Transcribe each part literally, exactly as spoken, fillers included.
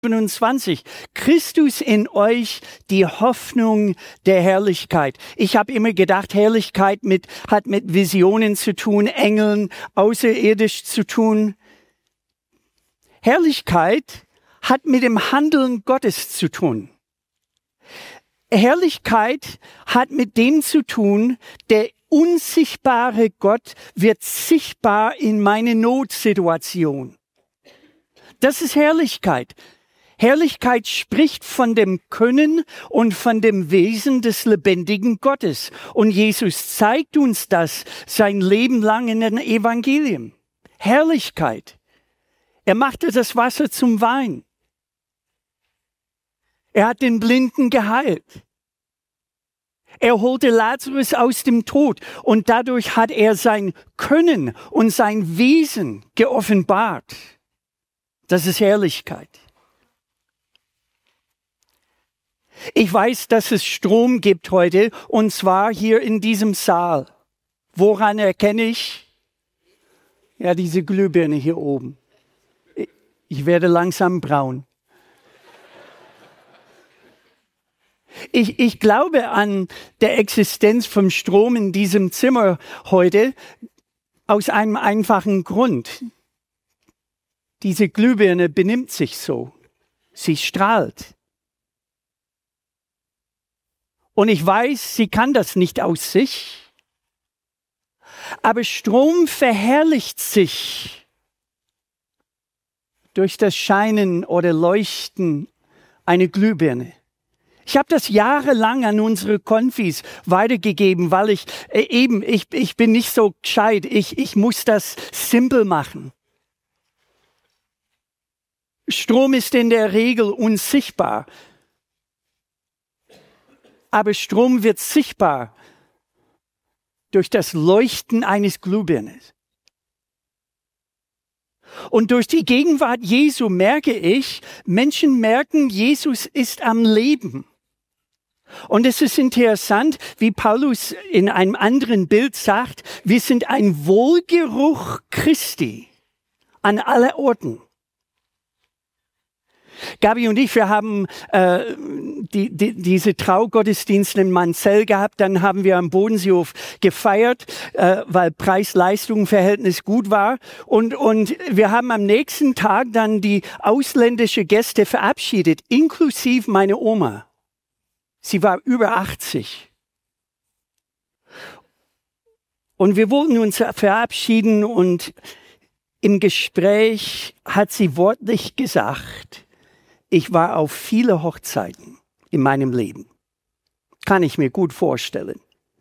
siebenundzwanzig. Christus in euch, die Hoffnung der Herrlichkeit. Ich habe immer gedacht, Herrlichkeit mit, hat mit Visionen zu tun, Engeln, außerirdisch zu tun. Herrlichkeit hat mit dem Handeln Gottes zu tun. Herrlichkeit hat mit dem zu tun, der unsichtbare Gott wird sichtbar in meine Notsituation. Das ist Herrlichkeit. Herrlichkeit spricht von dem Können und von dem Wesen des lebendigen Gottes. Und Jesus zeigt uns das sein Leben lang in den Evangelien. Herrlichkeit. Er machte das Wasser zum Wein. Er hat den Blinden geheilt. Er holte Lazarus aus dem Tod und dadurch hat er sein Können und sein Wesen geoffenbart. Das ist Herrlichkeit. Ich weiß, dass es Strom gibt heute, und zwar hier in diesem Saal. Woran erkenne ich? Ja, diese Glühbirne hier oben. Ich werde langsam braun. Ich, ich glaube an der Existenz vom Strom in diesem Zimmer heute aus einem einfachen Grund. Diese Glühbirne benimmt sich so. Sie strahlt. Und ich weiß, sie kann das nicht aus sich. Aber Strom verherrlicht sich durch das Scheinen oder Leuchten einer Glühbirne. Ich habe das jahrelang an unsere Konfis weitergegeben, weil ich äh, eben, ich, ich bin nicht so gescheit. Ich, ich muss das simpel machen. Strom ist in der Regel unsichtbar. Aber Strom wird sichtbar durch das Leuchten eines Glühbirnes. Und durch die Gegenwart Jesu merke ich, Menschen merken, Jesus ist am Leben. Und es ist interessant, wie Paulus in einem anderen Bild sagt, wir sind ein Wohlgeruch Christi an aller Orten. Gabi und ich, wir haben äh, die, die, diese Traugottesdienste in Manzell gehabt, dann haben wir am Bodenseehof gefeiert, äh, weil Preis-Leistung-Verhältnis gut war. Und, und wir haben am nächsten Tag dann die ausländische Gäste verabschiedet, inklusive meine Oma. Sie war über achtzig. Und wir wollten uns verabschieden und im Gespräch hat sie wortlich gesagt, ich war auf viele Hochzeiten in meinem Leben. Kann ich mir gut vorstellen.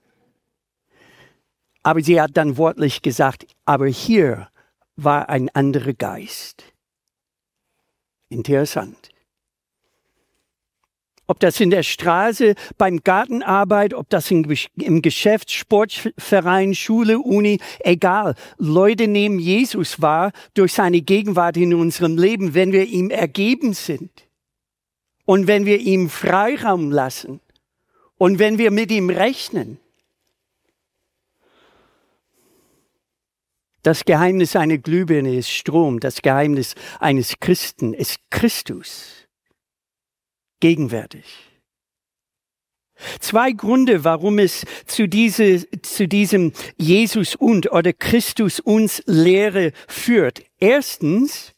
Aber sie hat dann wortlich gesagt, aber hier war ein anderer Geist. Interessant. Ob das in der Straße, beim Gartenarbeit, ob das im Geschäft, Sportverein, Schule, Uni, egal. Leute nehmen Jesus wahr durch seine Gegenwart in unserem Leben, wenn wir ihm ergeben sind und wenn wir ihm Freiraum lassen und wenn wir mit ihm rechnen. Das Geheimnis einer Glühbirne ist Strom. Das Geheimnis eines Christen ist Christus. Gegenwärtig. Zwei Gründe, warum es zu, diese, zu diesem Jesus und oder Christus uns Lehre führt. Erstens,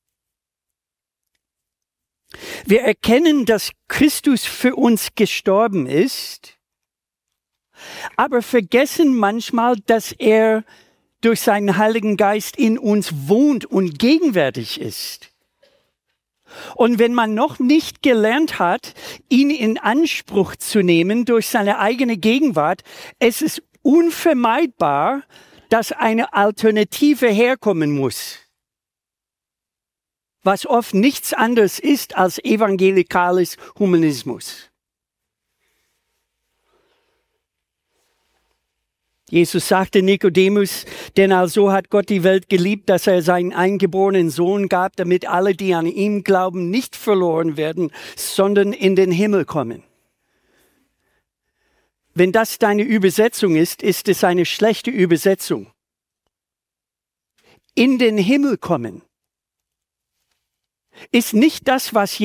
wir erkennen, dass Christus für uns gestorben ist, aber vergessen manchmal, dass er durch seinen Heiligen Geist in uns wohnt und gegenwärtig ist. Und wenn man noch nicht gelernt hat, ihn in Anspruch zu nehmen durch seine eigene Gegenwart, es ist unvermeidbar, dass eine Alternative herkommen muss. Was oft nichts anderes ist als evangelikales Humanismus. Jesus sagte Nikodemus, denn also hat Gott die Welt geliebt, dass er seinen eingeborenen Sohn gab, damit alle, die an ihm glauben, nicht verloren werden, sondern in den Himmel kommen. Wenn das deine Übersetzung ist, ist es eine schlechte Übersetzung. In den Himmel kommen. ist nicht das, was